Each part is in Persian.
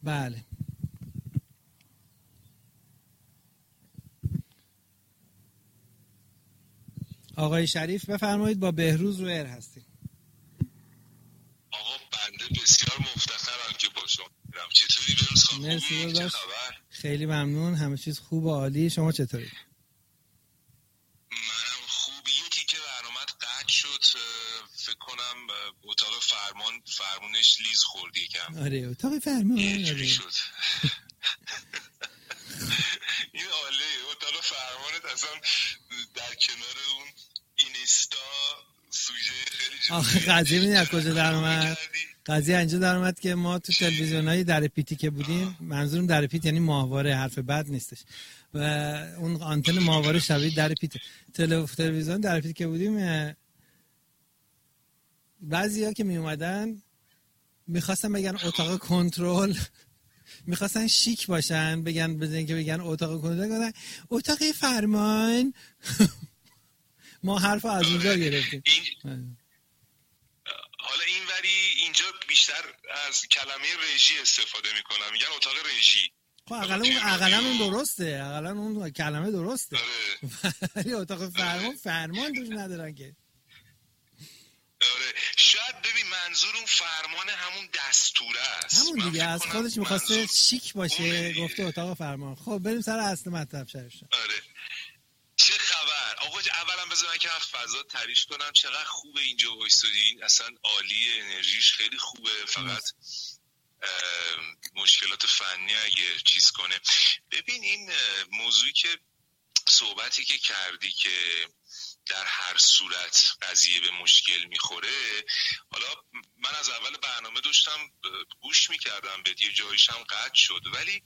بله. آقای شریف بفرمایید، با بهروز رو ایر هستیم. آقا بنده بسیار مفتخرم که با شما میرم. چطوری بهروز خان؟ مرسی چه خبر؟ خیلی ممنون، همه چیز خوب و عالی. شما چطوری؟ منم خوب. یکی که برنامه‌ات قطع شد، فکر کنم اتاق فرمونش لیز خوردی یکم. آره اتاق فرمون اینجوری شد. این عاله، اتاق فرمانت اصلا در کنار اون اینستا سوژه خیلی جالبه. آخه قضیه میدونی از کجا در اومد؟ قضیه اینجا در اومد که ما تو تلویزیونای در پیتی که بودیم، منظورم در پیت یعنی ماهواره، حرف بد نیستش، و اون آنتن ماهواره شبیه در پیت، تلویزیون در پیت که بودیم، بعضیا که می اومدن میخواستن بگن اتاق کنترل، میخواستن شیک باشن، بگن اتاق کنترل، اتاق فرمان. ما حرف از اونجا گرفتیم. حالا اینجا بیشتر از کلمه رژی استفاده میکنم، میگن اتاق رژی. خب اقلا اون درسته، اقلا اون کلمه درسته، ولی اتاق فرمان توش ندارن که. آره شاید ببین منظور اون فرمان همون دستوره است، همون دیگه، از خودش میخواسته شیک باشه، گفته اتاق فرمان. خب بریم سر اصل مطلب شریف. آره چه خبر آقا؟ اولا بذار من که فضا تعریف کنم چقدر خوبه اینجا وایسادین، اصلا عالیه، انرژیش خیلی خوبه، فقط مشکلات فنی اگه چیز کنه. ببین این موضوعی که صحبتی که کردی که در هر صورت قضیه به مشکل میخوره، حالا من از اول برنامه داشتم گوش میکردم به یه جاییش هم قطع شد، ولی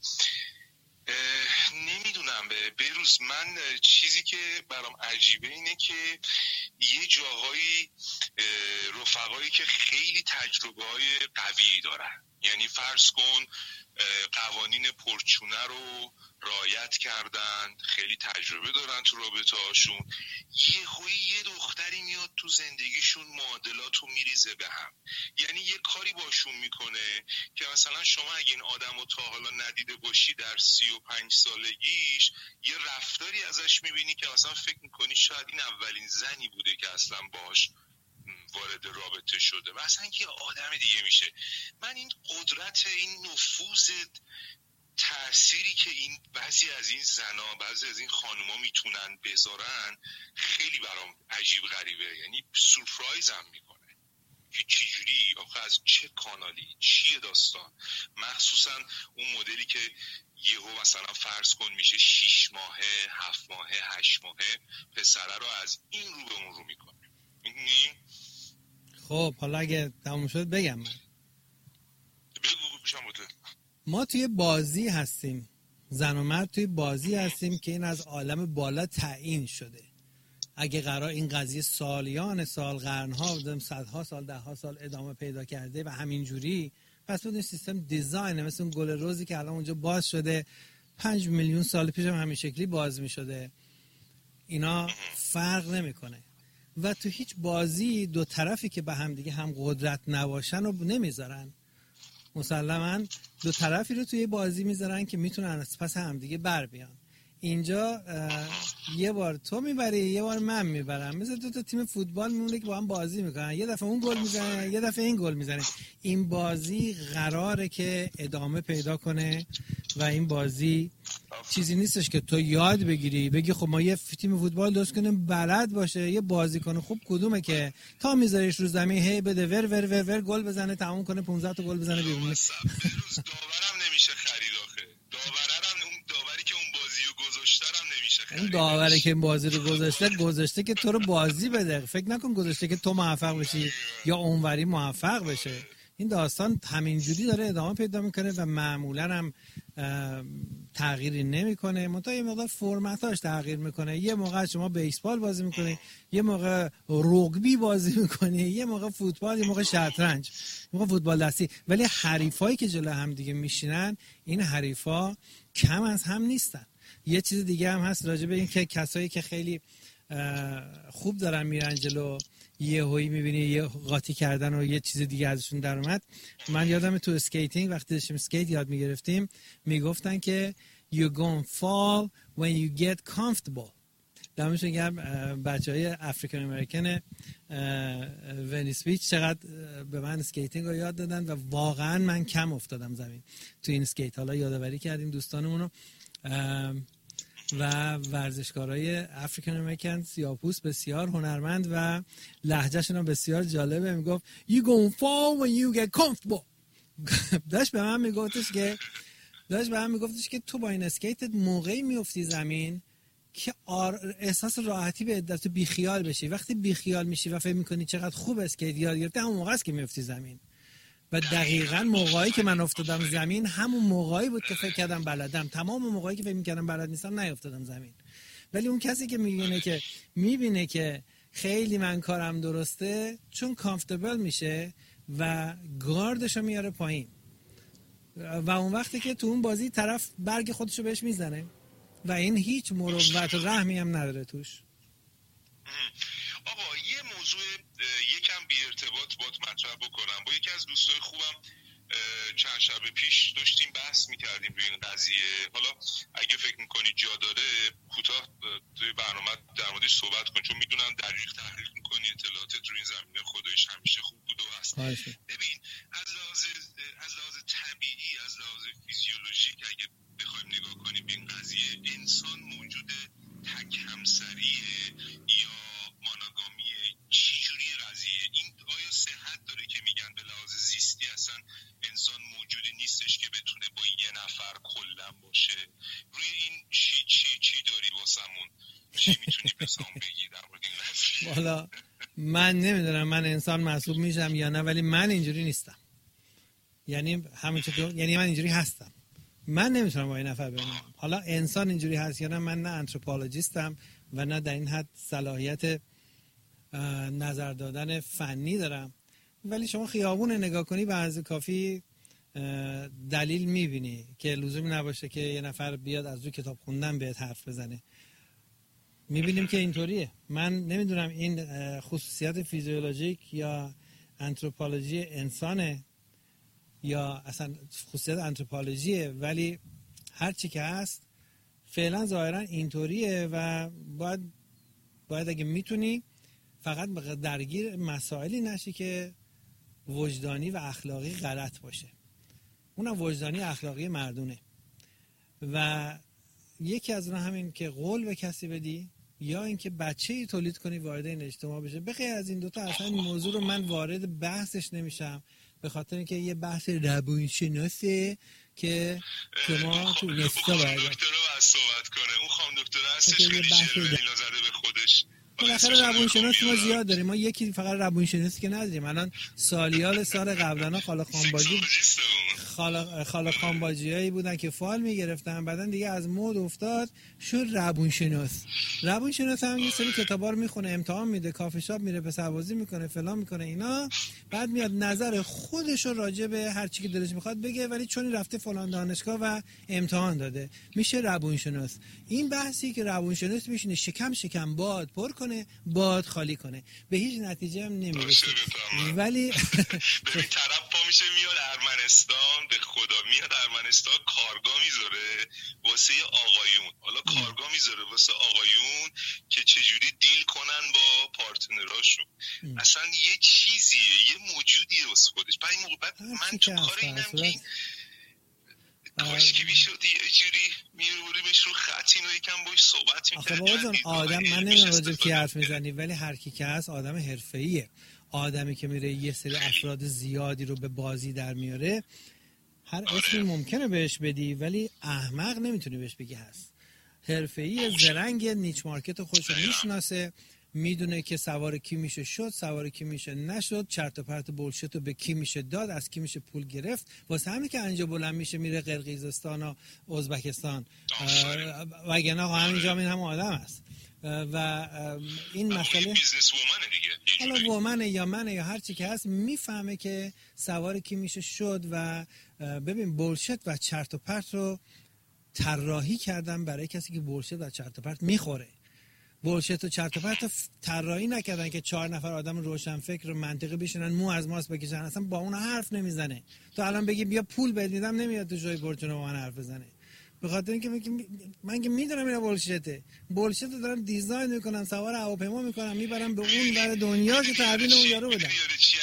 نمیدونم بهروز، من چیزی که برام عجیبه اینه که یه جاهایی رفقایی که خیلی تجربه های قوی دارن، یعنی فرض کن قوانین پرچونه رو رعایت کردن، خیلی تجربه دارن تو رابطه هاشون، یه دختری میاد تو زندگیشون معادلات رو میریزه به هم، یعنی یه کاری باشون میکنه که مثلا شما اگه این آدم رو تا حالا ندیده باشی در 35 سالگیش، یه رفتاری ازش میبینی که مثلا فکر میکنی شاید این اولین زنی بوده که اصلا باهاش وارد رابطه شده و اصلا یه آدم دیگه میشه. من این قدرت، این نفوذ، تأثیری که این بعضی از این زنا، بعضی از این خانوما میتونن بذارن خیلی برام عجیب غریبه، یعنی سورپرایزم میکنه که چجوری، آخه از چه کانالی، چیه داستان، مخصوصا اون مدلی که یهو مثلا فرض کن میشه 6 ماهه، 7 ماهه، 8 ماهه، پسره رو از این رو به اون رو میکنه. خب حالا اگه تموم شد بگم من. بگو پیشم بوده. ما توی بازی هستیم، زن و مرد توی بازی هستیم که این از عالم بالا تعیین شده. اگه قرار این قضیه سالیان سال، قرنها، صدها سال، دهها سال ادامه پیدا کرده و همینجوری، پس بدون سیستم دیزاینه، مثل اون گل روزی که الان اونجا باز شده، 5 میلیون سال پیش هم همین شکلی باز می شده، اینا فرق نمیکنه. و تو هیچ بازی دو طرفی که به هم دیگه هم قدرت نباشن رو نمیذارن. مسلماً دو طرفی رو توی بازی میذارن که میتونن از پس هم دیگه بر بیان. اینجا یه بار تو میبری، یه بار من میبرم، مثل دو تا تیم فوتبال میمونه که با هم بازی میکنن، یه دفعه اون گل میزنه، یه دفعه این گل میزنه. این بازی قراره که ادامه پیدا کنه و این بازی چیزی نیستش که تو یاد بگیری بگی خب ما یه تیم فوتبال درست کنیم بلد باشه، یه بازیکن خوب کدومه که تا میذاریش رو زمین هی بده ور ور ور ور گل بزنه، تموم کنه 15 تا گل بزنه بیرون. داورم نمیشه خرید آخه. داوری که اون بازی رو گذاشته هم نمیشه خرید. اون داوری که این بازی رو گذاشته که تو رو بازی بده. فکر نکن گذاشته که تو موفق بشی یا اونوری موفق بشه. این داستان همینجوری داره ادامه پیدا میکنه و معمولا هم تغییری نمیکنه، منتها یه مقدار فرمتاش تغییر میکنه. یه موقع شما بیسبال بازی میکنی، یه موقع رگبی بازی میکنی، یه موقع فوتبال، یه موقع شطرنج، یه موقع فوتبال دستی. ولی حریفایی که جلو هم دیگه میشینن، این حریفا کم از هم نیستن. یه چیز دیگه هم هست راجع به این که کسایی که خیلی خوب دارن میرن جلو، یهویی میبینی یه قاطی کردن و یه چیز دیگه ازشون در اومد. من یادم تو اسکیتینگ وقتی داشتیم اسکیت یاد میگرفتیم میگفتن که you gonna fall when you get comfortable. دمشون گرم بچهای افریکن امریکن ونیس بیچ چقدر به من اسکیتینگ رو یاد دادن و واقعا من کم افتادم زمین تو این اسکیت. حالا یادآوری کردیم دوستانمون رو و ورزشکارای افریکن امریکن سیاه‌پوست بسیار هنرمند و لهجهشون هم بسیار جالبه. میگفت you gonna fall when you get comfortable. داشت به من میگفتش که تو با این اسکیتت موقعی میافتی زمین که احساس راحتی به عدت بیخیال بشی. وقتی بیخیال میشی و فکر میکنی چقدر خوب اسکیت یاد گرفتی، همون موقع است که میافتی زمین. و دقیقاً موقعی که من افتادم زمین همون موقعی بود که فکر کردم بلدم. تمام موقعی که فکر میکردم بلد نیستم نیافتادم زمین. ولی اون کسی که میبینه که خیلی من کارم درسته، چون کامفتبل میشه و گاردشو میاره پایین و اون وقتی که تو اون بازی طرف برگ خودشو بهش میزنه و این هیچ مروت و رحمی هم نداره توش. آقا یه موضوع یکم بی ارتباط باید مطرح بکنم. با یکی از دوستای خوبم چند شب پیش داشتیم بحث میکردیم روی این قضیه. حالا اگه فکر میکنی جا داره کوتاه توی برنامه در موردش صحبت کن، چون میدونم دقیق تحلیل میکنی، اطلاعاتت روی این زمینه خدایش همیشه خوب بود و هست. ببین از لحاظ طبیعی، از لحاظ فیزیولوژیک اگه بخوایم نگاه کنیم به این قضیه، انسان موجود تک همسریه یا مونوگامیه؟ چی جوری قضیه این؟ آیا صحت داره که میگن به لحاظ زیستی اصلا انسان موجودی نیستش که بتونه با یه نفر کلا باشه؟ روی این چی داری واسمون؟ چی میتونی بسام بگی در مورد این قضیه؟ والا من نمیدونم من انسان محسوب میشم یا نه، ولی من اینجوری نیستم. یعنی من اینجوری هستم. من نمیتونم با این نفر ببینم. حالا انسان اینجوری هست یا نه، من نه آنتروپولوژیستم و نه در این حد صلاحیت نظر دادن فنی دارم. ولی شما خیابون نگاه کنی به اندازه کافی دلیل میبینی که لزومی نباشه که یه نفر بیاد از روی کتاب خوندن بهت حرف بزنه. میبینیم که اینطوریه. من نمیدونم این خصوصیت فیزیولوژیک یا آنتروپولوژی انسانه یا اصلا خصوصیت آنتروپولوژیه، ولی هر چی که هست فعلا ظاهرا اینطوریه و باید اگه میتونی فقط درگیر مسائلی نشی که وجدانی و اخلاقی غلط باشه. اونم وجدانی اخلاقی مردونه و یکی از اونها همین که قول به کسی بدی یا اینکه بچه‌ای تولید کنی وارد این اجتماع بشه. بخیر از این دوتا اصلا این موضوع رو من وارد بحثش نمیشم، به خاطر اینکه یه بحث روانشناسه که شما تو نستا باید دکتر رو صحبت کنه. اون خانم دکتر هستش خیلی شعر زده به خودش. بالاخره روانشناس ما زیاد داریم. ما یکی فقط روانشناسی که نداریم. الان سال قبلا خاله خانباجیایی بودن که فال میگرفتن، بعدن دیگه از مود افتاد شد روانشناس هم یه سری کتابا رو میخونه، امتحان میده، کافی شاپ میره، پس‌بازی میکنه، فلان میکنه اینا، بعد میاد نظر خودش رو راجع به هر چی که دلش میخواد بگه، ولی چون رفته فلان دانشگاه و امتحان داده میشه روانشناس. این بحثی که روانشناس میشینه شکم باد پر کنه، باد خالی کنه، به هیچ نتیجه هم نمیرسه. ولی ببین طرف پا میشه میاد ارمنستان، به خدا میاد ارمنستان کارگاه میذاره واسه آقایون. حالا کارگاه میذاره واسه آقایون که چجوری دیل کنن با پارتنراشون. اصلا یه چیزیه، یه موجودیه واسه خودش. بعد من تو کار اینم که کاش که میشد یه جوری میروریمش رو خط اینو یکم باش صحبت میکنم. آخه بابا جان آدم، من نمیدونم راجب کی حرف میزنی، ولی هر کی که هست آدم حرفه‌ایه. آدمی که میره یه سری افراد زیادی رو به بازی در میاره، هر اسمی ممکنه بهش بدی ولی احمق نمیتونی بهش بگی هست. حرفه‌ای زرنگ، نیچ مارکت خودش رو میشناسه، میدونه که سوار کی میشه شد، سوار کی میشه نشد، چرت و پرت بولشت رو به کی میشه داد، از کی میشه پول گرفت. واسه همین که انجا بلند میشه میره قرقیزستان و ازبکستان وگرنه آقا همینجا این هم آدم است. و این مسئله حالا وومنه یا منه یا هر چی که هست، میفهمه که سوار کی میشه شد و ببین بولشت و چرت و پرت رو طراحی کردن برای کسی که بولشت و چرت و پرت میخوره بولشت و چرت و پرت طراحی نکردن که 4 نفر آدم روشن فکر و منطقی بشینن مو از ماست بکشن، اصلا با اون حرف نمیزنه. تو الان بگی بیا پول بهت میدم نمیاد تو جای پورچونو با من حرف بزنه، به خاطر اینکه من که میدونم اینا بولشت دارن دیزاین میکنن، سوار هواپیما میکنن میبرن به اون ور دنیا که تحویل اون یارو بدن.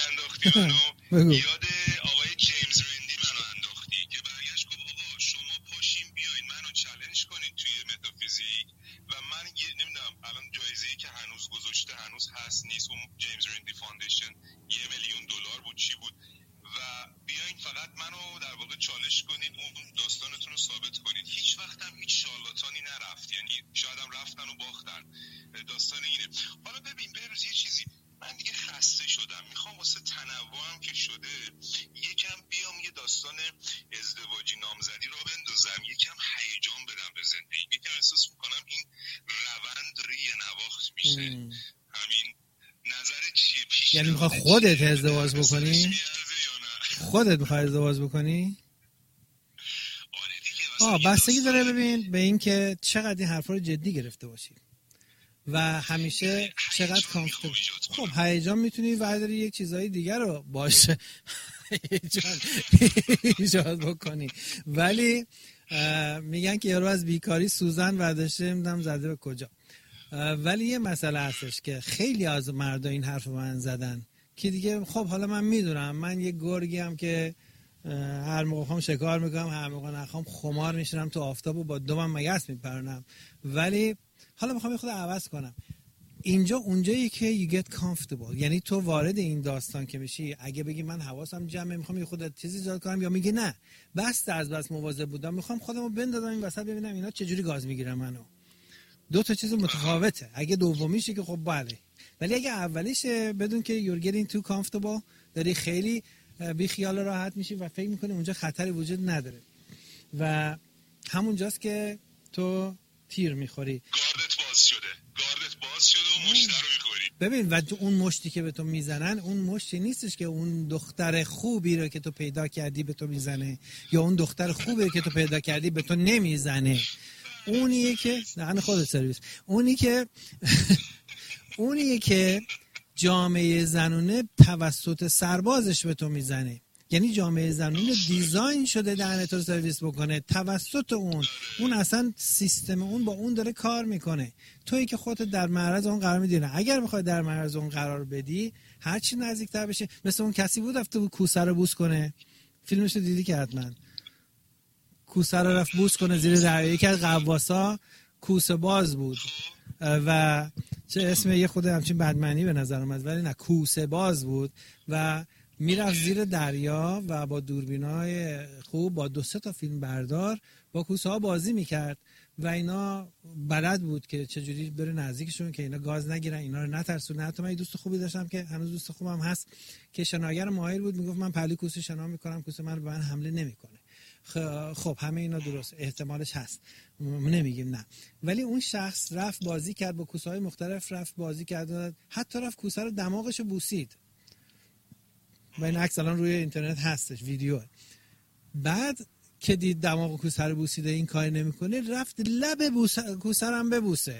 یاد آقای جیمز رندی منو انداختی که برگشت گفت آقا شما پاشین بیاین منو چالش کنین توی متافیزیک و من نمیدونم الان جایزه‌ای که هنوز گذاشته هنوز هست نیست، اون جیمز رندی فاندیشن $1,000,000 بود چی بود، و بیاین فقط منو در واقع چالش کنید اون داستانتون رو ثابت کنید. هیچ وقت هم هیچ شارلاتانی نرفت، یعنی شاید هم رفتن و باختن. داستان اینه. حالا ببین بهروز یه چیزی، من دیگه خسته شدم، میخوام واسه تنوعم که شده یکم بیام یه داستان ازدواجی نامزدی را بندازم، یکم هیجان بدم به زندگی. یکم احساس میکنم این روند داره یه نواخت میشه. همین نظرت چیه؟ پیش یعنی میخوای خودت ازدواج بکنی؟ خودت میخوای ازدواج بکنی؟ بستگی داره ببین به این که چقدر این حرفا رو جدی گرفته باشی و همیشه چقدر کامفتبل. خب هیجان میتونی ورداری یک چیزای دیگر رو باشه هیجان ایجاد بکنی، ولی میگن که یارو از بیکاری سوزن برداشته نمیدونم زده به کجا. ولی یه مسئله هستش که خیلی از مردا این حرف رو من زدن که دیگه خب حالا من میدونم من یه گرگی هم که هر موقع خواهم شکار میکنم، هر موقع نخوام خمار میشنم تو آفتاب و با دومم مگس میپرنم، ولی حالا میخوام یه خود عوض کنم. اینجا اونجایی که you get comfortable، یعنی تو وارد این داستان که میشی، اگه بگی من حواسم جمعه میخوام یه خود چیزی ایجاد کنم، یا میگی نه بس از بس مواظب بودم میخوام خودمو بندازم این وسط ببینم اینا چجوری گاز میگیرن منو. دو تا چیز متفاوته. اگه دومیشه که خب بله، ولی اگه اولیشه بدون که you're getting too comfortable، داری خیلی بی خیال راحت میشی و فکر میکنی اونجا خطری وجود نداره و همونجاست که تو تیر میخوری. گاردت باز شده و مشت رو میخوری. ببین و اون مشتی که به تو میزنن اون مشتی نیستش که اون دختر خوبی رو که تو پیدا کردی به تو میزنه یا اون دختر خوبی رو که تو پیدا کردی به تو نمیزنه. اونیه که نه خود سرویس اونیه که جامعه زنونه توسط سربازش به تو میزنه. یعنی جامعه زنونه دیزاین شده دهنت رو سرویس بکنه توسط اون اصلا سیستم اون با اون داره کار میکنه. تویی که خودت در معرض اون قرار میدی. اگر بخوای در معرض اون قرار بدی هر چی نزدیکتر بشه، مثل اون کسی بود رفته بود کوسه رو بوس کنه، فیلمش رو دیدی که حتما کوسه رو رفت بوس کنه زیر دریا، یکی از غواصا کوسه باز بود و چه اسم یه خود همچین بدمنی به نظر اومد، ولی نه کوسه باز بود و میرفت زیر دریا و با دوربینای خوب با 2-3 تا فیلم بردار با کوسه ها بازی میکرد و اینا بلد بود که چجوری بره نزدیکشون که اینا گاز نگیرن، اینا رو نترسونه. حتی من یه دوست خوبی داشتم که هنوز دوست خوبم هست که شناگر ماهر بود، میگفت من پهلوی کوسه شنا میکنم، کوسه من به من حمله نمیکنه. خب همه اینا درست احتمالش هست، نمیگیم نه، ولی اون شخص رفت بازی کرد با کوسه های مختلف، رفت بازی کرد، حتی رفت کوسه رو دماغش بوسید و این عکس الان روی اینترنت هستش ویدیو. بعد که دید دماغ کوسه رو بوسیده این کار نمیکنه، رفت لب کوسه رو هم ببوسه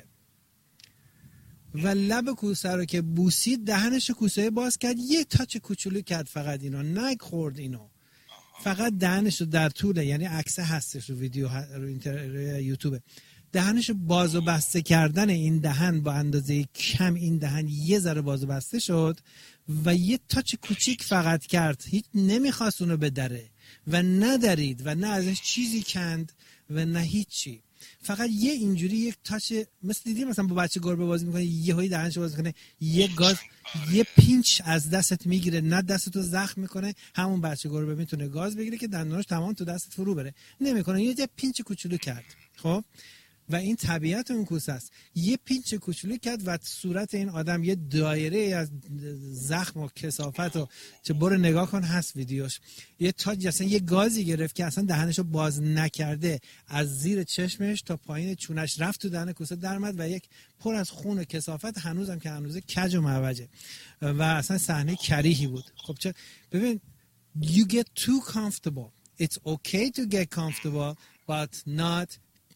و لب کوسه رو که بوسید دهنش کوسه باز کرد، یه تاچ کوچولو کرد فقط، اینو نخورد، اینو فقط دهنش رو در طول، یعنی عکس هستش رو ویدیو رو یوتیوب، دهنش باز و بسته کردن این دهن با اندازه کم این دهن یه ذره باز و بسته شد و یه تاچ کوچیک فقط کرد، هیچ نمیخواست اونو بدره و ندرید و نه ازش چیزی کند و نه هیچی، فقط یه اینجوری یک تاچ، مثل دیدی مثلا با بچه گربه بازی میکنه یه هایی دهنش باز میکنه، یه گاز یه پینچ از دستت میگیره، نه دستتو زخم میکنه، همون بچه گربه میتونه گاز بگیره که دندوناش تمام تو دستت فرو بره، نمیکنه، یه پینچ کوچولو کرد. خب و این طبیعت اون کوسه است، یه پینچ کوچولو کرد و صورت این آدم یه دایره از زخم و کثافت و چه برو نگاه کن هست ویدیوش، یه تاج اصلا یه گازی گرفت که اصلا دهنشو باز نکرده، از زیر چشمش تا پایین چونش رفت تو دهن کوسه درآمد و یک پر از خون و کثافت، هنوزم که هنوزه کج و معوجه و اصلا صحنه کریهی بود. خب چه ببین you get too comfortable, it's okay to get comfortable but not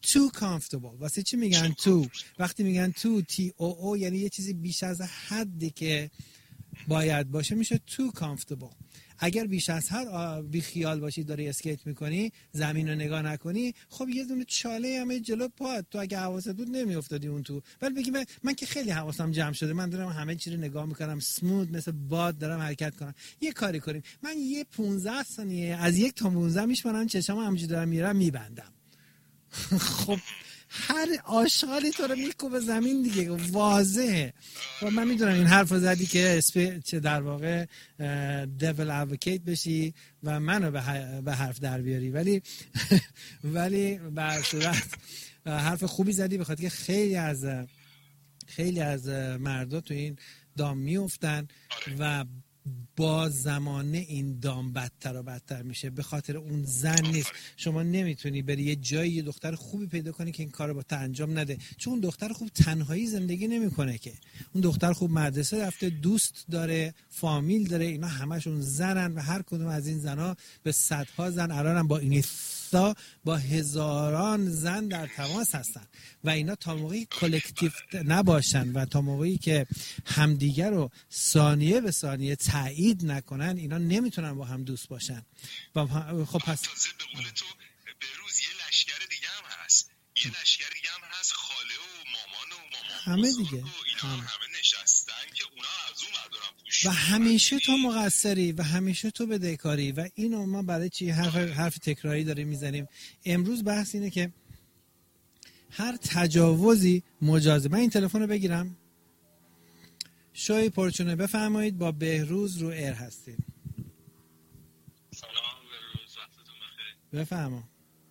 too comfortable. واسه چی میگن too؟ وقتی میگن too TOO یعنی یه چیزی بیش از حدی که باید باشه میشه too comfortable. اگر بیش از حد بی خیال باشی داری اسکیت میکنی زمین رو نگاه نکنی، خب یه دونه چاله همه جلو پات، تو اگه حواست بود نمیافتادی اون تو. ولی بگی من که خیلی حواسم جمع شده، من دارم همه چی رو نگاه میکنم اسموت مثل باد دارم حرکت کنم. یه کاری کنیم، من یه 15 ثانیه از 1 تا 15 میشمارم چشامو همینجوری دارم میرم میبندم. خب هر آشغالی تو رو میکوبه زمین دیگه، واضحه. و من میدونم این حرف رو زدی که چه در واقع دیول ادوکیت بشی و منو به حرف در بیاری، ولی به هر صورت حرف خوبی زدی، بخاطر که خیلی از مردا تو این دام میافتن و با زمانه این دام بدتر و بدتر میشه. به خاطر اون زن نیست. شما نمیتونی بری یه جایی یه دختر خوبی پیدا کنی که این کارو با تو انجام نده، چون اون دختر خوب تنهایی زندگی نمیکنه که. اون دختر خوب مدرسه رفته، دوست داره، فامیل داره، اینا همشون زنن و هر کدوم از این زنا به صدها زن الانم با این با هزاران زن در تماس هستن و اینا تا موقعی کلکتیو نباشن و تا موقعی که همدیگر رو ثانیه به ثانیه تایید نکنن، اینا نمیتونن با هم دوست باشن. و خب پس تازه به قول تو به روز یه لشکر دیگه هم هست، یه لشکر دیگه هم هست، خاله و مامان همه دیگه اینا همه نشستن که اونا از اون ندارن پوش و همیشه تو مقصری و همیشه تو بدهکاری. و اینو ما برای چی حرف تکراری داریم میزنیم؟ امروز بحث اینه که هر تجاوزی مجازه. من این تلفن رو بگیرم. شوی پرچونه بفرمایید، با بهروز رو ایر هستیم. سلام بهروز، وقتتون بخیر. بفرما.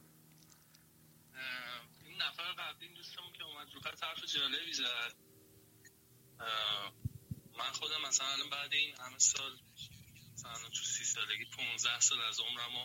این نفر قبلی این دوستمون که اومد رو خط حرف جالبی زد. من خودم مثلا بعد این همه سال، مثلا تو 30 سالگی 15 سال از عمرمو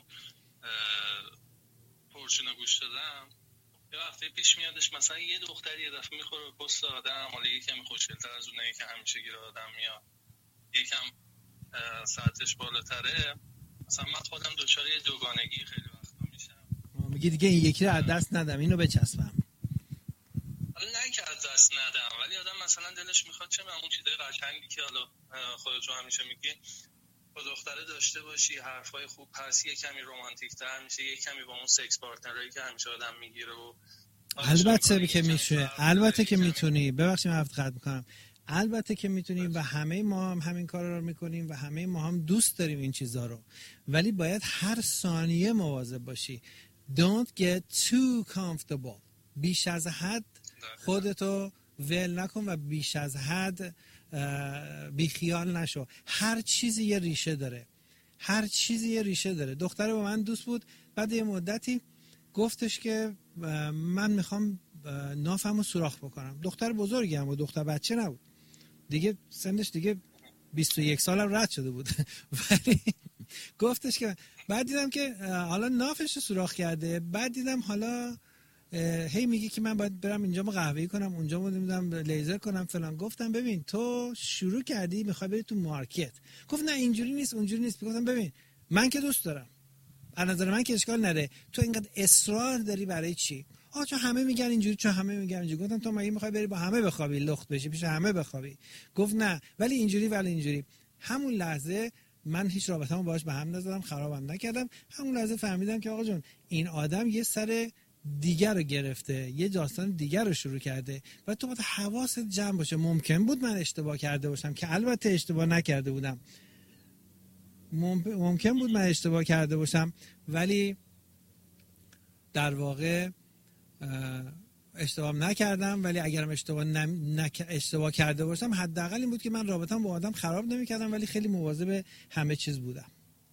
پرچونه گوش دادم، یه وقتی پیش میادش مثلا یه دختری یه دفعه میخوره به پست آدم، حالا یکم خوشگل‌تر از اونه که همیشه گیر آدم میاد، یکم سطحش بالاتره، مثلا من خودم دچار یه دوگانگی خیلی وقتا میشم. میگی دیگه این یکی رو از دست ندم، اینو بچسبم. حالا نه که از دست ندم، ولی آدم مثلا دلش میخواد چه اون چیزای قشنگی که حالا خودت رو همیشه میگی با دختره داشته باشی، حرفای خوب هست، یه کمی رمانتیک تر میشه، یه کمی با اون سکس پارتنرایی که همیشه آدم میگیره و البته که میشه، البته که میتونی. ببخشید من قطع میکنم. البته که میتونیم و همه ما هم همین کار رو میکنیم و همه ما هم دوست داریم این چیزها رو، ولی باید هر ثانیه مواظب باشی. Don't get too comfortable. بیش از حد خودتو ول نکن و بیش از حد بیخیال نشو. هر چیزی یه ریشه داره، هر چیزی یه ریشه داره. دختر با من دوست بود، بعد یه مدتی گفتش که من میخوام نافمو سوراخ بکنم. دختر بزرگی هم بود، دختر بچه نبود دیگه، سنش دیگه 21 سالم رد شده بود. ولی گفتش که بعد دیدم که حالا نافش رو سوراخ کرده، بعد دیدم حالا هی میگه که من باید برم اینجا قهوه‌ای کنم، اونجا نمیدونم لیزر کنم فلان. گفتم ببین تو شروع کردی میخوای بری تو مارکت. گفت نه اینجوری نیست اونجوری نیست. گفتم ببین من که دوست دارم، از نظر من که اشکال نداره، تو اینقدر اصرار داری برای چی؟ چون همه میگن اینجوری، چون همه میگن اینجوری. گفتم تو مگه میخوای بری با همه بخوابی، لخت بشی، پیش همه بخوابی؟ گفت نه ولی اینجوری ولی اینجوری. همون لحظه من هیچ رابطه‌مو باهاش به هم نزدم، خرابم نکردم. همون لحظه فهمیدم که آقا جون این آدم یه سر دیگر رو گرفته، یه داستان دیگر رو شروع کرده و تو باید حواست جمع باشه. ممکن بود من اشتباه کرده باشم، که البته اشتباه نکرده بودم، ممکن بود من اشتباه کرده باشم، ولی در واقع اشتباه نکردم. ولی اگرم اشتباه کرده باشم، حداقل این بود که من رابطه‌ام با آدم خراب نمی‌کردم، ولی خیلی مواظب همه چیز بودم.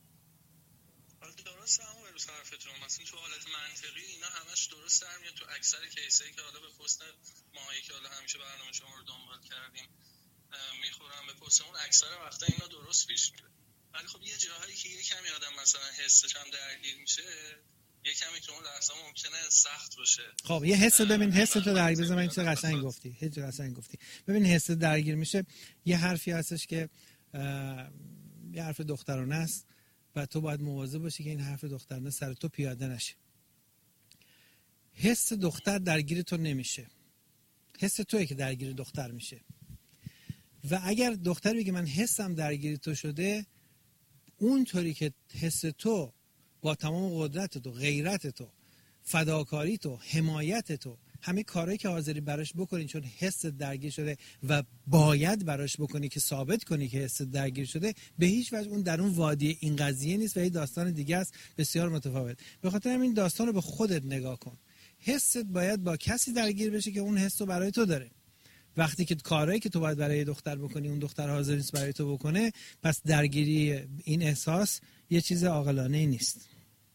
درسته همون رو صرفتون، مثلا تو حالت منطقی اینا همش درست در میاد. تو اکثر کیسایی که حالا به پست ماهایی که حالا همیشه برنامه شما رو دنبال کردیم میخورم به پست اون، اکثر وقتا اینا درست پیش میره. ولی خب یه جاهایی که یه کمی آدم مثلا حسش هم درگیر میشه، یه کمی تو اون لحظه ممکنه سخت باشه. خب یه حس، ببین حس تو درگیر، بذار من چه قشنگ گفتی، هیچ قشنگ گفتی. ببین حس درگیر میشه، یه حرفی هستش که یه حرف دخترانه است و تو باید مواظب باشی که این حرف دخترانه سر تو پیاده نشه. حس دختر درگیر تو نمیشه، حس توئه که درگیر دختر میشه. و اگر دختر بگه من حسم درگیر تو شده، اونطوری که حس تو با تمام قدرت تو، غیرت تو، فداکاری تو، حمایت تو، همه کارهایی که حاضری براش بکنی چون حس درگیر شده و باید براش بکنی که ثابت کنی که حس درگیر شده، به هیچ وجه اون در اون وادی این قضیه نیست و یه داستان دیگه است بسیار متفاوت. به خاطر همین داستان رو به خودت نگاه کن. حست باید با کسی درگیر بشه که اون حس رو برای تو داره. وقتی که کارهایی که تو باید برای دختر بکنی اون دختر حاضر نیست برای تو بکنه، پس درگیری این احساس یه چیز عاقلانه نیست.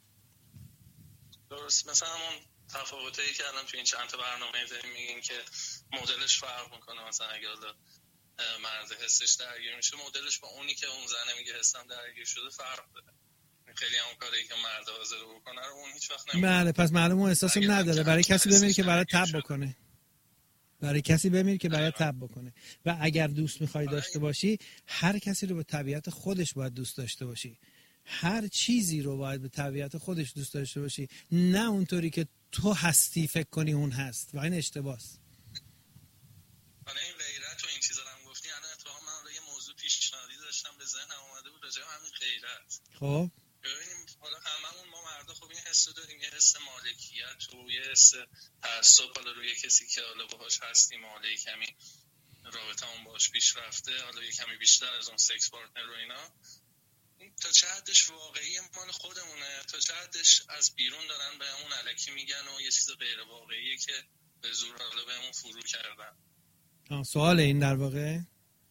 درست، مثلا همون تفاوتایی که الان تو این چند تا برنامه داریم میگین که مدلش فرق میکنه. مثلا اگه مرد حسش درگیر میشه، مدلش با اونی که اون زنه میگه حسم درگیر شده فرق داره. خیلی همون کاری که مرد حاضر بکنه رو اون هیچ وقت نمیکنه. بله، پس معلومه اون احساسو نداره. برای کسی بمیر که برای تب بکنه. برای کسی بمیر که برای تب بکنه. و اگر دوست میخوای داشته باشی، هر کسی رو به طبیعت خودش باید دوست داشته باشی. هر چیزی رو باید به طبیعت خودش دوست داشته باشی، نه اونطوری که تو هستی فکر کنی اون هست. و این اشتباهه. حالا این غیرت و این چیزا رو هم گفتی، الان اتفاقا من یه موضوع پیشنهادی داشتم به ذهنم اومده بود راجع به همین غیرت. خب ببینیم حالا هممون ما مردا خب این حس رو داریم، یه حس مالکیت و یه حس تعصب حالا روی کسی که حالا باهاش هستیم، حالا کمی رابطه‌مون باهاش پیش رفته، حالا یه کمی بیشتر از اون سکس پارتنر و اینا. تا چه حدش واقعی مال خودمونه، تا چه حدش از بیرون دارن بهمون الکی میگن و یه چیز غیر واقعیه که به زور حالا بهمون فرو کردن. سوال این در واقع.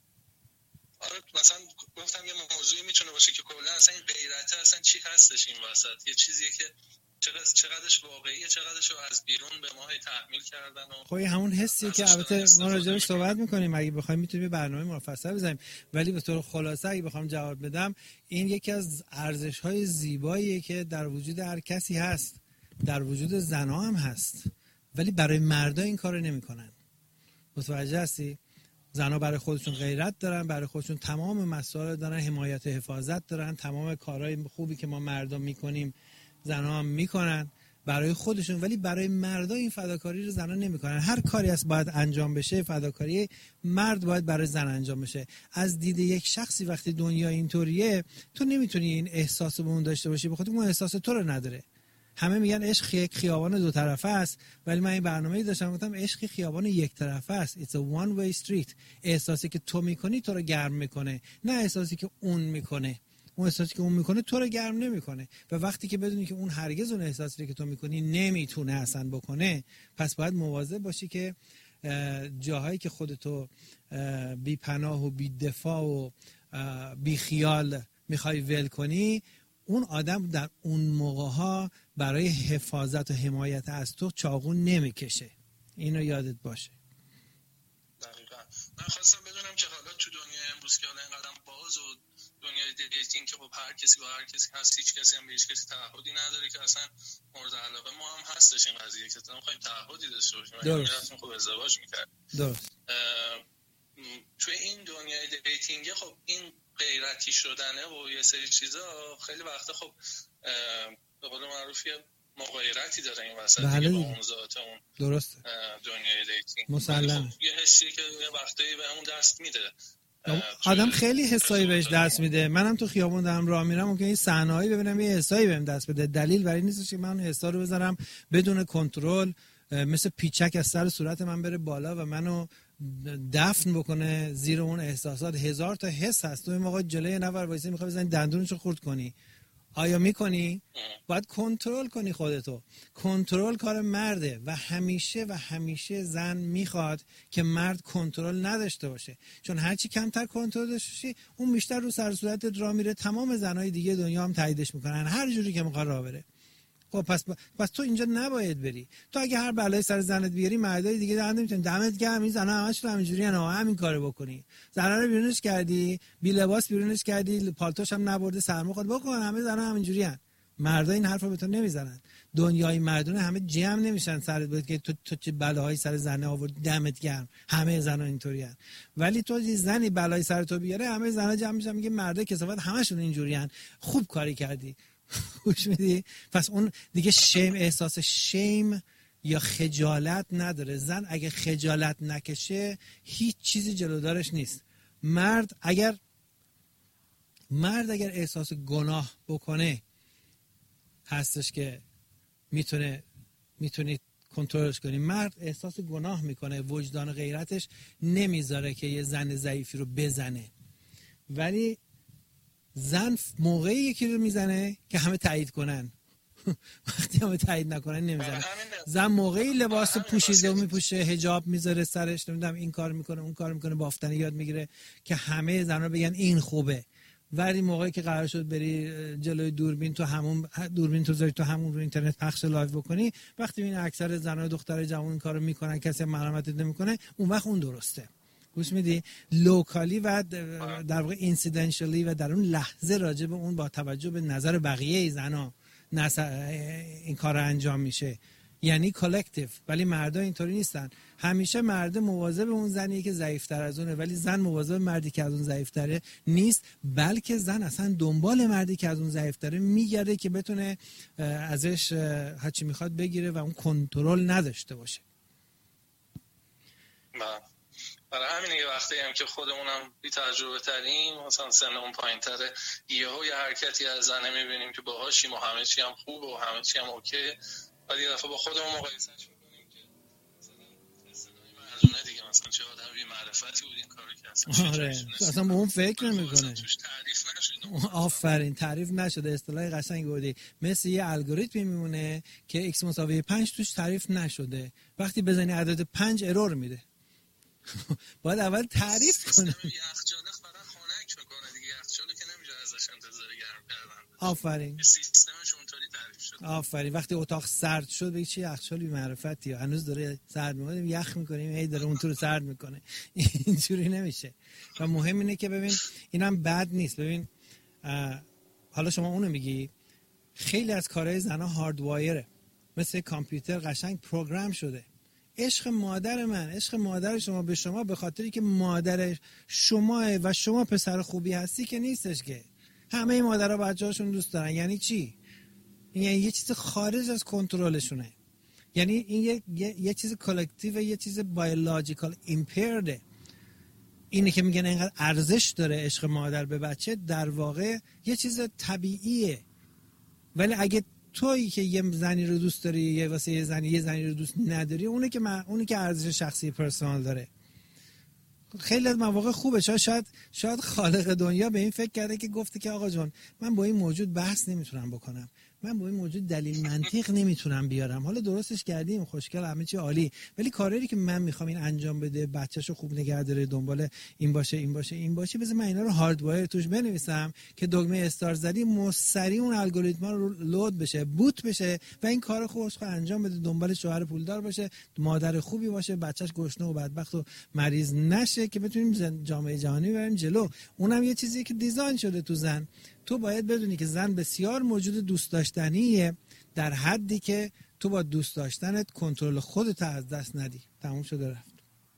آره مثلا گفتم یه موضوعی میتونه باشه که کلا اصلا این غیرت اصلا چی هستش این وسط، یه چیزیه که چقدرش واقعیه، چقدرش رو از بیرون به ما تحمیل کردن. خب همون حسیه که البته ما راجعش صحبت میکنیم، اگه بخوایم میتونیم برنامه مفصل بزنیم، ولی به طور خلاصه اگه بخوام جواب بدم، این یکی از ارزش‌های زیباییه که در وجود هر کسی هست، در وجود زن‌ها هم هست، ولی برای مردا این کارو نمیکنن. متوجه هستی؟ زنها برای خودشون غیرت دارن، برای خودشون تمام مسائل دارن، حمایت و حفاظت دارن، تمام کارهای خوبی که ما مردا میکنیم زنها هم میکنن برای خودشون، ولی برای مردا این فداکاری رو زنها نمیکنن. هر کاری هست باید انجام بشه، فداکاری مرد باید برای زن انجام بشه. از دید یک شخصی وقتی دنیا اینطوریه، تو نمیتونی این احساس رو به اون داشته باشی، بخاطر اون احساس تو رو نداره. همه میگن عشق یک خیابان دو طرفه است، ولی من این برنامه‌ای داشتم گفتم عشق خیابان یک طرفه است. It's a one way street. احساسی که تو میکنی تو رو گرم میکنه، نه احساسی که اون میکنه. اون احساسی که اون میکنه تو رو گرم نمیکنه. و وقتی که بدونی که اون هرگز اون احساسی که تو میکنی نمیتونه اصلا بکنه، پس باید مواظب باشی که جاهایی که خودتو بی پناه و بی دفاع و بی خیال میخوای ول کنی، اون آدم در اون موقع‌ها برای حفاظت و حمایت از تو چاقو نمیکشه. اینو یادت باشه. دقیقاً. من خواستم بدونم که حالا تو دنیای امروز که حالا اینقدر باز و دنیای دیتینگ که خب هر کسی با هر کسی هست، هیچ کسی هم به هیچ کسی تعهدی نداره که اصلا مورد علاقه ما هم هستش این قضیه که ما می‌خوایم تعهدی داشته باشیم. درست. خب ازدواج می‌کرد. درست. توی این دنیای دیتینگ خب این غیرتی شدنه و یه سری چیزا خیلی وقتا خب به قول معروف یه مغایرتی داره این وسط دیگه با اون ذات اون درسته دنیای دیتینگ. مسلم خب یه حسی که یه وقتایی به همون دست میده. آدم خیلی حسایی بهش دست میده. منم تو خیابون دارم راه میرم ممکنه این صحنه‌ای ببینم یه حسایی بهم دست بده، دلیل برای نیست که من اون حسا رو بذارم بدون کنترل مثل پیچک از سر صورت من بره بالا و منو دفن بکنه زیر اون احساسات. هزار تا حس هست. تو این موقع جلوی نفر وایسی میخوای بزنی دندونشو خورد کنی، آیا میکنی؟ باید کنترل کنی خودتو. کنترل کار مرده و همیشه زن میخواد که مرد کنترل نداشته باشه، چون هرچی کمتر کنترل داشته باشی اون بیشتر رو سر صورتت راه میره. تمام زنای دیگه دنیا هم تاییدش میکنن هر جوری که میخواد راه بره. خب پس تو اینجا نباید بری. تو اگه هر بلایی سر زنت بیاری، مردای دیگه دارن نمیتونن دمت گرم این زنا همش رو همینجوریه، همین کارو بکنی. زنا رو بیرونش کردی، بی لباس بیرونش کردی، پالتوش هم نبرده، سرما خود بکن، همه زنا همینجوریان. مردا این حرفو به تو نمیزنن. دنیای مردونه همه جمع نمیشن سرت بود که تو چه بلایی سر زنه آوردی، دمت گرم، همه زنا اینطوریان. ولی تو زنی بلایی سر تو بیاره، همه زنا جمع میشن میگه مردا کسافت همشون اینجوریان، خوب کاری کردی. خوش میدی؟ پس اون دیگه شیم، احساس شیم یا خجالت نداره. زن اگه خجالت نکشه هیچ چیزی جلودارش نیست. مرد اگر احساس گناه بکنه هستش که میتونید کنترلش کنی. مرد احساس گناه میکنه، وجدان غیرتش نمیذاره که یه زن ضعیفی رو بزنه، ولی زن موقعی یکی رو میزنه که همه تایید کنن. وقتی همه تایید نکنن نمیزنه. زن موقعی لباس پوشیده میپوشه، حجاب میذاره سرش، نمیدونم این کار میکنه اون کار میکنه، بافتنی یاد میگیره که همه زنها بگن این خوبه. ولی موقعی که قرار شد بری جلوی دوربین تو همون رو اینترنت پخش لایو بکنی، وقتی این اکثر زنها و دخترای جوان این کارو میکنن، کسی مرحمت نمیکنه، اون وقت اون درسته. گوش میدی؟ لوکالی و در واقع اینسیدنشالی و در اون لحظه راجع به اون با توجه به نظر بقیه زنها این کار انجام میشه، یعنی کالکتیو. ولی مردا اینطوری نیستن. همیشه مرد مواظب اون زنیه که ضعیف‌تر از اونه، ولی زن مواظب مردی که از اون ضعیف‌تره نیست، بلکه زن اصلا دنبال مردی که از اون ضعیف‌تره میگرده که بتونه ازش هرچی میخواد بگیره و اون کنترل نداشته باشه. برای همینه یه وقتی هم که خودمونم بی تجربه تریم، مثلا سنمون پایین تره، یهو یه حرکتی از زنه میبینیم که باهاشیم و همه چی هم خوبه و همه چی هم اوکی، ولی یه دفعه با خودمون مقایسهش میکنیم که مثلا اصطلاحی مردونه دیگه، مثلا چه آدم بی معرفتی بود این کارو که اصلا به اون فکر نمیکنه. توش تعریف نشده. آفرین، تعریف نشده. اصطلاح قشنگ بودی. مثل یه الگوریتمی میمونه که x = 5 توش تعریف نشده. وقتی بزنی عدد 5 ارور میده. باید اول تعریف کنه. یخچال فقط خنک میکنه دیگه، یخچالو که نمیشه ازش انتظار گرم کردن. آفرین. سیستمش اونطوری تعریف شده. آفرین. وقتی اتاق سرد شد بگی چه یخچال بی معرفتی، هنوز داره سرد میکنه، یخ میکنیم، هی داره اونطور سرد میکنه. اینجوری نمیشه. و مهم اینه که ببین اینم بد نیست. ببین حالا شما اونو میگی، خیلی از کارهای زنا هاردوایره، مثل کامپیوتر قشنگ پروگرام شده. عشق مادر من، عشق مادر شما به شما به خاطری که مادر شما و شما پسر خوبی هستی که نیستش که همه مادرها بچه‌هاشون دوست دارن. یعنی چی؟ یعنی یه چیز خارج از کنترلشونه. یعنی این یه چیز کلکتیو، یه چیز بایولوژیکال ایمپیرده. اینه که میگن اینقدر ارزش داره عشق مادر به بچه، در واقع یه چیز طبیعیه. ولی اگه تویی که یه زنی رو دوست داری، یه واسه یه زنی رو دوست نداری، اونی که ارزش شخصی پرسونال داره. خیلی از مواقع خوبه. شاید خالق دنیا به این فکر کرده که گفته که آقا جان من با این موجود بحث نمیتونم بکنم، من با این موجود دلیل منطق نمیتونم بیارم. حالا درستش کردیم، خوشگل، همه چی عالی، ولی کاری که من میخوام این انجام بده، بچه‌شو خوب نگه داره، دنبال این باشه، بذار من اینا رو هاردویر توش بنویسم که دکمه استارت زدی مستری اون الگوریتما رو لود بشه، بوت بشه و این کارو خوش انجام بده، دنبال شوهر پولدار باشه، مادر خوبی باشه، بچه‌ش گشنه و بدبخت و مریض نشه که بتونیم جامعه جهانی بریم جلو. اونم یه چیزی که دیزاین شده تو زن. تو باید بدونی که زن بسیار موجود دوست داشتنیه، در حدی که تو با دوست داشتنت کنترل خودت از دست ندی. تموم شده رفت.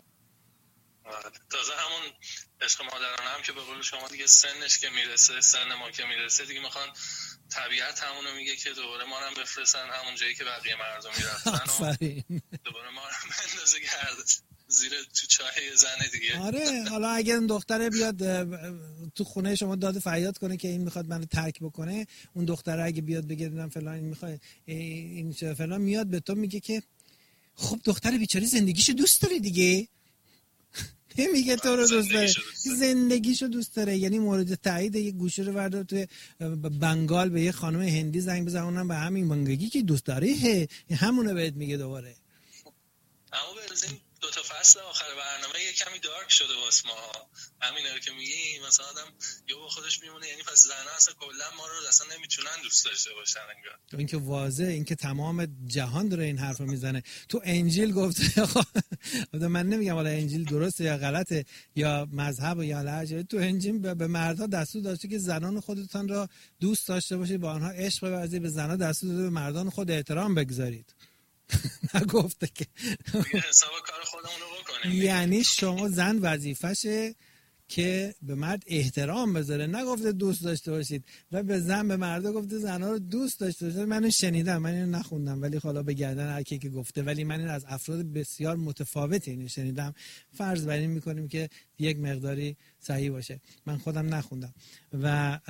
تازه همون عشق مادرانه هم که به قول شما دیگه سنش که میرسه، سن ما که میرسه دیگه، میخوان طبیعت همونو میگه که دوباره ما هم بفرستن همون جایی که بقیه مردم میرفتن و دوباره ما هم بندازه گردش زیر تو چاه زنه دیگه. آره، حالا اگه اون دختره بیاد تو خونه شما داد فریاد کنه که این میخواد منو ترک بکنه، اون دختره اگه بیاد بگه من فلان این میخواد این چه فلان، میاد به تو میگه که خب دختر بیچاره زندگیشو دوست داره دیگه. نمیگه تو رو دوست داره، زندگیشو دوست داره. یعنی مورد تایید یه گوشه رو بردار توی بنگال به یه خانم هندی زنگ بزن، اونم به همین بنگالی که دوست داره همونو بهت میگه دوباره. اما بریم دو تا فصل آخر برنامه یه کمی دارک شده واسه ما. همینه رو که میگی مثلا آدم یه با خودش میمونه، یعنی پس زن‌ها اصلا کلا ما رو اصلا نمیتونن دوست داشته باشن انگار. این که واضحه، این که تمام جهان داره این حرفو میزنه. تو انجیل گفته من نمیگم حالا انجیل درسته یا غلطه یا مذهب یا هر، تو انجیل به مردها دستور داشته که زنان خودتان را دوست داشته باشید، با آنها عشق بورزید. به زنها دستور داده به مردان خود احترام بگذارید. نگفته که حساب کار خودمون رو بکنیم. یعنی شما زن وظیفشه که به مرد احترام بذاره، نگفته دوست داشته باشید. و به مردا گفته زنها رو دوست داشته باشید. من شنیدم، من اینو نخوندم، ولی حالا به گردن هر کی که گفته، ولی من این از افراد بسیار متفاوتی اینو شنیدم. فرض بر این میکنیم که یک مقداری صحیح باشه، من خودم نخوندم. و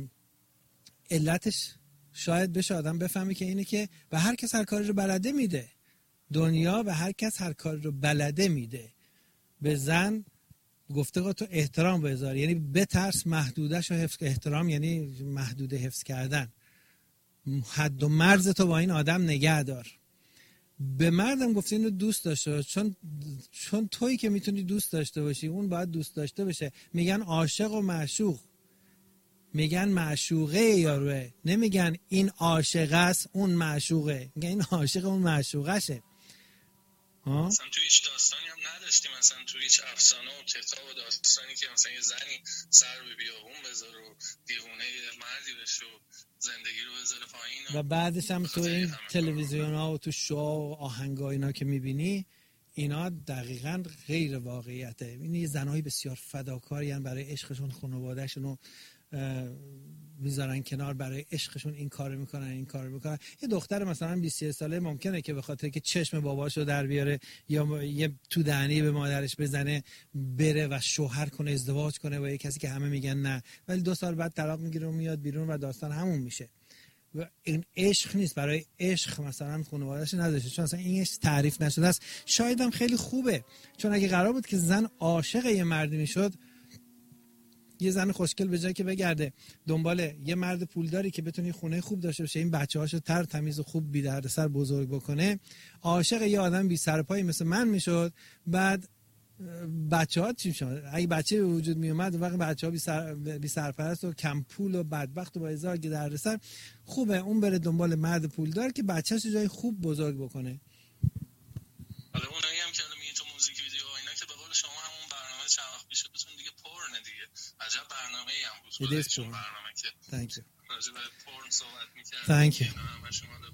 علتش شاید بشه آدم بفهمه که اینه که به هر کس هر کاری رو بلده میده. دنیا به هر کس هر کاری رو بلده میده. به زن گفته که تو احترام بذار، یعنی بترس محدودش رو حفظ. احترام یعنی محدوده حفظ کردن. حد و مرز تو با این آدم نگه دار. به مردم گفته اینو دوست داشته، چون تویی که میتونی دوست داشته باشی، اون باید دوست داشته بشه. میگن عاشق و معشوق، میگن معشوقه یاروه، نمیگن این عاشق است اون معشوقه، میگن این عاشق اون معشوقشه. مثلا تو هیچ داستانی هم نداشتیم، مثلا تو هیچ افسانه و کتاب و داستانی که مثلا یه زنی سر به بیابون بذاره و دیوونه مردی بشه و زندگی رو بذاره پایین. و بعدش هم تو این تلویزیون ها و تو شو و آهنگا اینا که میبینی، اینا دقیقاً غیر واقعیته. این زنای بسیار فداکاری هستن، برای عشقشون خانواده‌شون رو میذارن کنار، برای عشقشون این کارو میکنن. یه دختر مثلا 20 ساله ممکنه که به خاطر که چشم باباشو در بیاره یا یه تو دهنی به مادرش بزنه بره و شوهر کنه، ازدواج کنه با یه کسی که همه میگن نه، ولی 2 سال بعد طلاق میگیره و میاد بیرون و داستان همون میشه. و این عشق نیست. برای عشق مثلا خانواده‌اش نداشته، چون اصلا این تعریف نشده است. شاید هم خیلی خوبه، چون اگه قرار بود که زن عاشق یه مردی میشد، یه زن خوشگل به جای که بگرده دنبال یه مرد پولداری که بتونه خونه خوب داشته باشه، این بچه‌هاشو تمیز و خوب بی دردسر بزرگ بکنه، عاشق یه آدم بی سر پایی مثل من میشد. بعد بچه‌ها چی میشن؟ اگه بچه به وجود می اومد، وقتی بچه‌ها بی سرپرست و کم پول و بدبخت و با هزار دردسر، خوبه اون بره دنبال مرد پولدار که بچه‌شو جای خوب بزرگ بکنه. حالا اونایی هم که میگی تو موزیک ویدیو اینا که به قول شما همون برنامه چند وقت پیشتون دیگه پرنه دیگه. عجب برنامه‌ای هم بود. برنامه که راجع به پورن صحبت می‌کرد. Thank you.